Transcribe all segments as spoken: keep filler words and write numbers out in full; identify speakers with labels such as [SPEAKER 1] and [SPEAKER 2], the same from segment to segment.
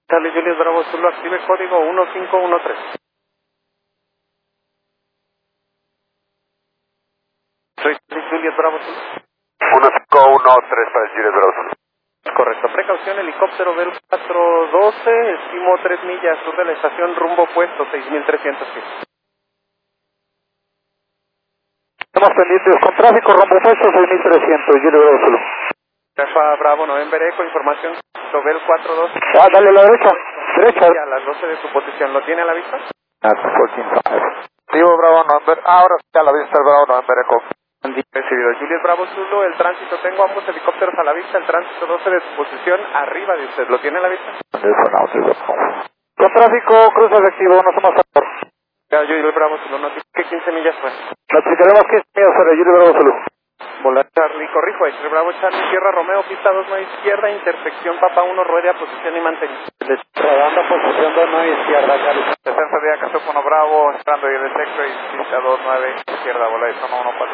[SPEAKER 1] Charlie Juliet Bravo Zulu, active código uno cinco uno tres. Soy Charlie Juliet Bravo Zulu.
[SPEAKER 2] uno cinco uno tres para Juliet Bravo Zulu.
[SPEAKER 1] Correcto, precaución, helicóptero Bell cuatro doce, estimo tres millas sur de la estación, rumbo opuesto, seis mil trescientos pies.
[SPEAKER 3] Estamos pendientes con tráfico, rumbo opuesto, seis mil trescientos, Juliet Bravo Zulu.
[SPEAKER 1] Alfa Bravo November Eco, información, Bell cuatro doce.
[SPEAKER 3] Ah, dale a la derecha, derecha.
[SPEAKER 1] A las doce de su posición, ¿lo tiene a la vista?
[SPEAKER 3] That's fourteen five.
[SPEAKER 2] Activo Bravo November, ah, ahora está a la vista el Bravo November Eco.
[SPEAKER 1] Recibido. Juliet Bravo Zulu, el tránsito, tengo ambos helicópteros a la vista, el tránsito doce de su posición, arriba de usted, ¿lo tiene a la vista?
[SPEAKER 3] Con tráfico, cruce efectivo, no somos a favor.
[SPEAKER 1] Ya, Juliet Bravo Zulu, notifique quince millas fue.
[SPEAKER 3] Notificaremos quince millas sobre Juliet Bravo Zulu.
[SPEAKER 1] Volar Charlie, corrijo, X Bravo Charlie, Sierra Romeo, pista dos nueve izquierda, intersección Papa uno, ruede a posición y mantenimiento.
[SPEAKER 3] Rodando posición dos nueve izquierda, Charlie.
[SPEAKER 2] Defensa de Acá uno Bravo, entrando y el sector y pista dos nueve izquierda, bola de zona uno cuatro.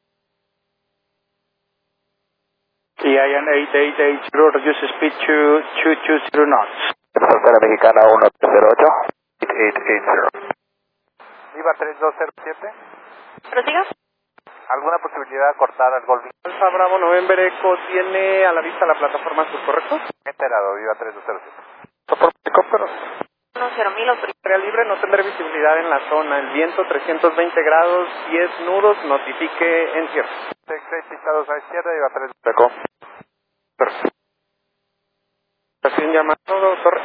[SPEAKER 3] E I N eight eight eight zero, reduce speed to two two zero knots.
[SPEAKER 2] Frontera Mexicana uno cero ocho, ocho ocho cero. Viva tres dos cero siete.
[SPEAKER 4] ¿Prosiga?
[SPEAKER 2] ¿Alguna posibilidad de cortar al Golfing?
[SPEAKER 1] Alfa Bravo November Eco tiene a la vista la plataforma sur, ¿correcto?
[SPEAKER 2] Enterado, Viva tres dos cero siete.
[SPEAKER 1] Soporte helicópteros.
[SPEAKER 4] uno cero mil autorizado.
[SPEAKER 1] Área libre, no tendré visibilidad en la zona, el viento trescientos veinte grados, diez nudos, notifique en cierre.
[SPEAKER 2] seis seis pista dos a izquierda, Viva tres Eco.
[SPEAKER 1] Perfecto. Estación llamado Torre.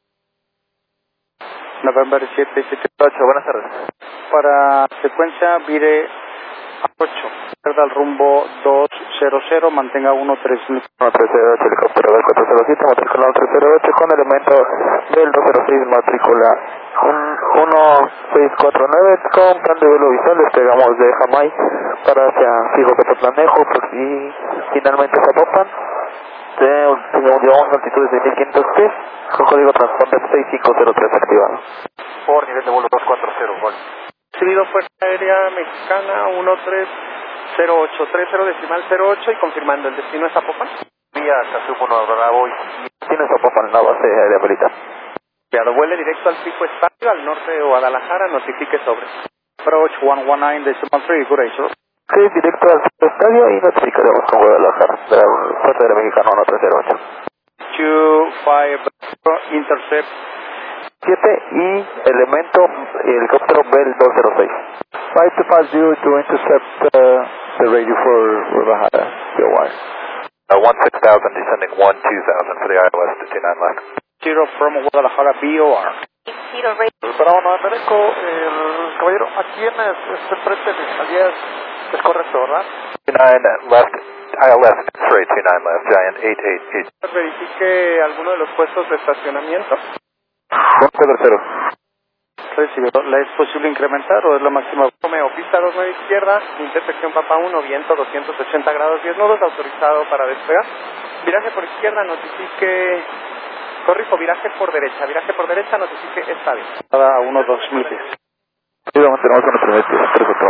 [SPEAKER 3] November siete siete ocho, buenas tardes. Para secuencia, vire a ocho, izquierda al rumbo dos cero cero, mantenga uno tres mil.
[SPEAKER 2] uno tres cero ocho, helicóptero del cuatro cero siete, matrícula uno tres cero ocho, con elemento del dos cero seis, matrícula uno seis cuatro nueve, con plan de vuelo visual, despegamos de Jamay para hacia Fijo Petaplanejo y finalmente Zapopan. Llevamos altitudes de mil quinientos pies, con código transponder seis cinco cero tres activado. Por nivel de vuelo dos cuatro cero, gol.
[SPEAKER 1] Recibido Fuerza Aérea Mexicana uno tres cero ocho tres cero decimal cero ocho y confirmando el destino es Zapopan.
[SPEAKER 2] Vía Cazú uno Bravo y destino es Zapopan, la base aérea militar.
[SPEAKER 1] Enviado, vuele directo al pico estadio, al norte de Guadalajara, notifique sobre.
[SPEAKER 3] Approach one one nine decimal three, good answer.
[SPEAKER 2] Sí, directo al estadio y notificaremos con Guadalajara, de la Fuerza Aérea Mexicana uno tres cero ocho.
[SPEAKER 3] two five, intercept.
[SPEAKER 2] siete y elemento helicóptero Bell dos cero seis.
[SPEAKER 3] five two five zero to intercept uh, the radio for Guadalajara, your wire.
[SPEAKER 2] Uh, one six thousand descending one two thousand for the I O S to two nine left.
[SPEAKER 3] Zero from Guadalajara, B O R.
[SPEAKER 4] Zero radio.
[SPEAKER 2] Bravo November Eco, el caballero, aquí en este frente de salida es correcto, ¿verdad? two nine left, I L S three two nine left, Giant eight eight eight.
[SPEAKER 1] Verifique alguno de los puestos de estacionamiento.
[SPEAKER 2] uno cero.
[SPEAKER 3] Recibido. ¿La es posible incrementar o es la máxima?
[SPEAKER 1] Romeo, pista dos nueve izquierda, intersección Papa uno, viento doscientos ochenta grados, diez nudos, autorizado para despegar. Viraje por izquierda, notifique... Corrijo, viraje por derecha, viraje por derecha, notifique está bien.
[SPEAKER 3] Cada uno dos mil pies.
[SPEAKER 2] Sí, vamos, tenemos uno tres pies, perfecto.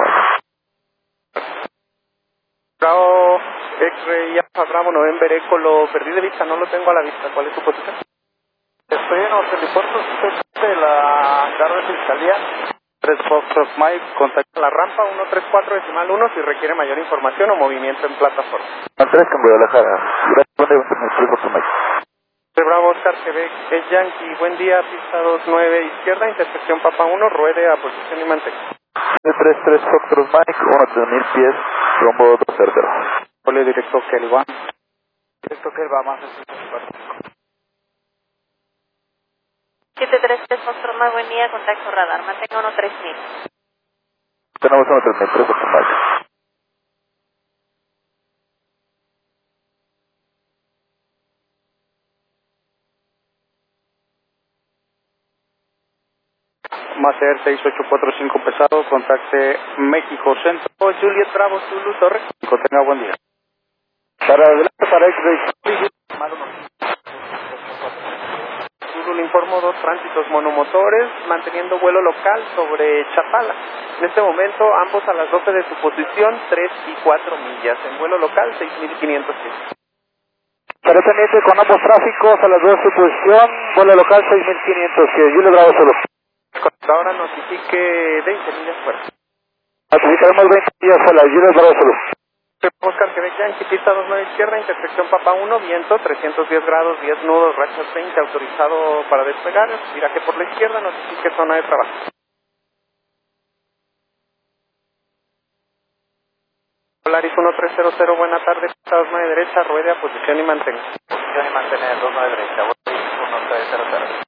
[SPEAKER 1] Bravo, X-Ray, Alfa Bravo, November Eco, lo perdí de vista, no lo tengo a la vista. ¿Cuál es su posición?
[SPEAKER 2] Estoy en los helipuertos de la Guardia de Fiscalía.
[SPEAKER 3] tres Foxtrot Mike, contacto.
[SPEAKER 1] La rampa uno tres cuatro decimal uno si requiere mayor información o movimiento en plataforma.
[SPEAKER 2] Andrés con Guadalajara. Gracias, me explico tu Mike.
[SPEAKER 1] Bravo, Oscar, Quebec, es Yankee, buen día, pista dos nueve izquierda, intersección Papa uno, ruede a posición y mantenga.
[SPEAKER 2] tres tres Foxtrot Mike, uno tres mil pies, rumbo dos cero cero.
[SPEAKER 3] Vuelo directo Kelva.
[SPEAKER 2] Directo Kelva, más
[SPEAKER 4] siete tres tres Foxtrot Mike, buen día, contacto radar, mantenga uno tres mil.
[SPEAKER 2] Tenemos uno tres mil, tres Foxtrot Mike.
[SPEAKER 3] Más Air seis ocho cuatro cinco pesado, contacte México Centro.
[SPEAKER 1] Juliet Bravo, Zulu, Torre.
[SPEAKER 3] Tenga buen día.
[SPEAKER 2] Para adelante, para X-Ray.
[SPEAKER 1] Zulu, le informo dos tránsitos monomotores, manteniendo vuelo local sobre Chapala. En este momento, ambos a las doce de su posición, tres y cuatro millas. En vuelo local, seis mil quinientos pies.
[SPEAKER 3] Estaré pendiente con ambos tráficos a las dos de su posición, vuelo local seis mil quinientos pies, yo le grabo solo.
[SPEAKER 1] Ahora notifique veinte millas fuera.
[SPEAKER 3] Notificaremos veinte millas fuera, yo le grabo solo.
[SPEAKER 1] Oscar Quebec Yankee, pista dos nueve izquierda, intersección Papa uno, viento trescientos diez grados, diez nudos, rachas veinte, autorizado para despegar, viraje por la izquierda, notifique zona de trabajo. Polaris uno tres cero cero, buena tarde, pista dos nueve derecha, ruede a posición y mantenga.
[SPEAKER 2] Posición y mantener, dos nueve derecha, uno tres cero cero.